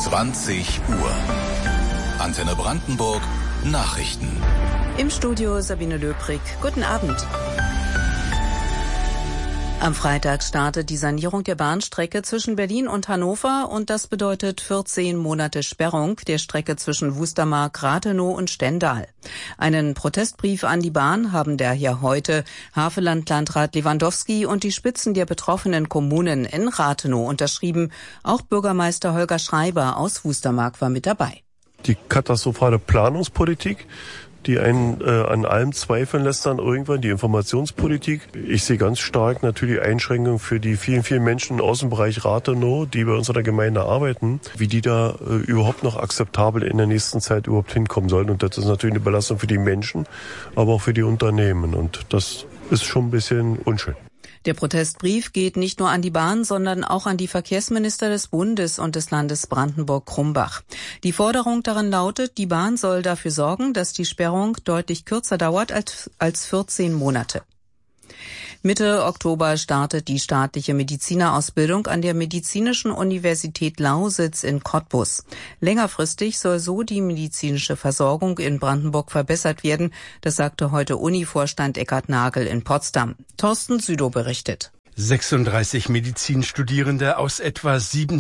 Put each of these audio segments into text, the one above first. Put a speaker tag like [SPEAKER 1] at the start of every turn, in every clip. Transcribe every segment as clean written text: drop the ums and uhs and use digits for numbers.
[SPEAKER 1] 20 Uhr. Antenne Brandenburg Nachrichten.
[SPEAKER 2] Im Studio Sabine Löbrig. Guten Abend. Am Freitag startet die Sanierung der Bahnstrecke zwischen Berlin und Hannover und das bedeutet 14 Monate Sperrung der Strecke zwischen Wustermark, Rathenow und Stendal. Einen Protestbrief an die Bahn haben daher heute Havelland-Landrat Lewandowski und die Spitzen der betroffenen Kommunen in Rathenow unterschrieben. Auch Bürgermeister Holger Schreiber aus Wustermark war mit dabei.
[SPEAKER 3] Die katastrophale Planungspolitik, die einen an allem zweifeln lässt dann irgendwann, die Informationspolitik. Ich sehe ganz stark natürlich Einschränkungen für die vielen, vielen Menschen im Außenbereich Rathenow, die bei uns in der Gemeinde arbeiten, wie die da überhaupt noch akzeptabel in der nächsten Zeit überhaupt hinkommen sollen. Und das ist natürlich eine Belastung für die Menschen, aber auch für die Unternehmen. Und das ist schon ein bisschen unschön.
[SPEAKER 2] Der Protestbrief geht nicht nur an die Bahn, sondern auch an die Verkehrsminister des Bundes und des Landes Brandenburg-Krumbach. Die Forderung darin lautet, die Bahn soll dafür sorgen, dass die Sperrung deutlich kürzer dauert als 14 Monate. Mitte Oktober startet die staatliche Medizinerausbildung an der Medizinischen Universität Lausitz in Cottbus. Längerfristig soll so die medizinische Versorgung in Brandenburg verbessert werden, das sagte heute Uni-Vorstand Eckhard Nagel in Potsdam. Thorsten Südow berichtet.
[SPEAKER 4] 36 Medizinstudierende aus etwa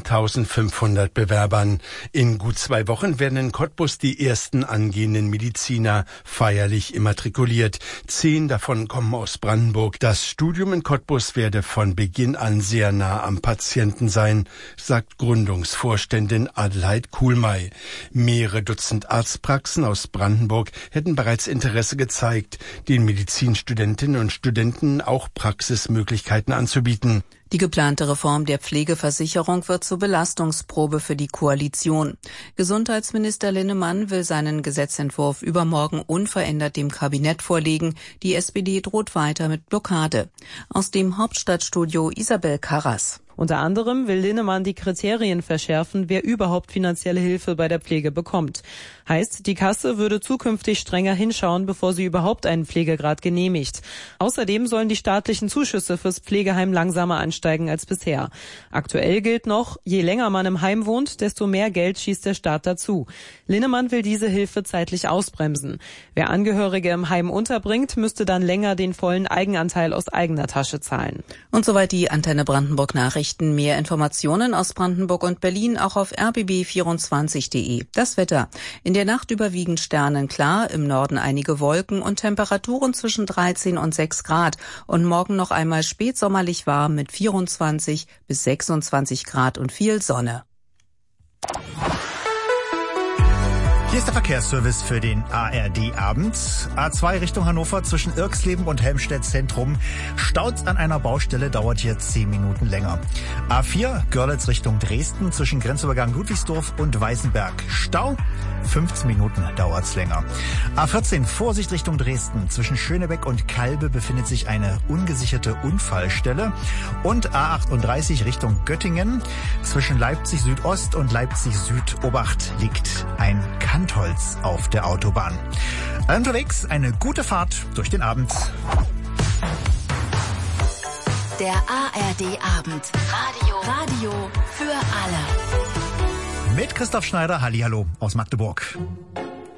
[SPEAKER 4] 7.500 Bewerbern. In gut 2 Wochen werden in Cottbus die ersten angehenden Mediziner feierlich immatrikuliert. 10 davon kommen aus Brandenburg. Das Studium in Cottbus werde von Beginn an sehr nah am Patienten sein, sagt Gründungsvorständin Adelheid Kuhlmey. Mehrere Dutzend Arztpraxen aus Brandenburg hätten bereits Interesse gezeigt, den Medizinstudentinnen und Studenten auch Praxismöglichkeiten anzubieten.
[SPEAKER 2] Die geplante Reform der Pflegeversicherung wird zur Belastungsprobe für die Koalition. Gesundheitsminister Linnemann will seinen Gesetzentwurf übermorgen unverändert dem Kabinett vorlegen. Die SPD droht weiter mit Blockade. Aus dem Hauptstadtstudio Isabel Karras.
[SPEAKER 5] Unter anderem will Linnemann die Kriterien verschärfen, wer überhaupt finanzielle Hilfe bei der Pflege bekommt. Heißt, die Kasse würde zukünftig strenger hinschauen, bevor sie überhaupt einen Pflegegrad genehmigt. Außerdem sollen die staatlichen Zuschüsse fürs Pflegeheim langsamer ansteigen als bisher. Aktuell gilt noch, je länger man im Heim wohnt, desto mehr Geld schießt der Staat dazu. Linnemann will diese Hilfe zeitlich ausbremsen. Wer Angehörige im Heim unterbringt, müsste dann länger den vollen Eigenanteil aus eigener Tasche zahlen.
[SPEAKER 2] Und soweit die Antenne Brandenburg Nachrichten. Mehr Informationen aus Brandenburg und Berlin auch auf rbb24.de. Das Wetter. In der Nacht überwiegend sternenklar, im Norden einige Wolken und Temperaturen zwischen 13 und 6 Grad. Und morgen noch einmal spätsommerlich warm mit 24 bis 26 Grad und viel Sonne.
[SPEAKER 6] Hier ist der Verkehrsservice für den ARD-Abend. A2 Richtung Hannover zwischen Irxleben und Helmstedt Zentrum. Staut an einer Baustelle, dauert hier 10 Minuten länger. A4 Görlitz Richtung Dresden zwischen Grenzübergang Ludwigsdorf und Weißenberg. Stau, 15 Minuten dauert's länger. A14 Vorsicht Richtung Dresden. Zwischen Schönebeck und Kalbe befindet sich eine ungesicherte Unfallstelle. Und A38 Richtung Göttingen. Zwischen Leipzig Südost und Leipzig Südobacht liegt ein Kantholz auf der Autobahn. Unterwegs eine gute Fahrt durch den Abend.
[SPEAKER 7] Der ARD-Abend. Radio für alle.
[SPEAKER 6] Mit Christoph Schneider, hallihallo aus Magdeburg.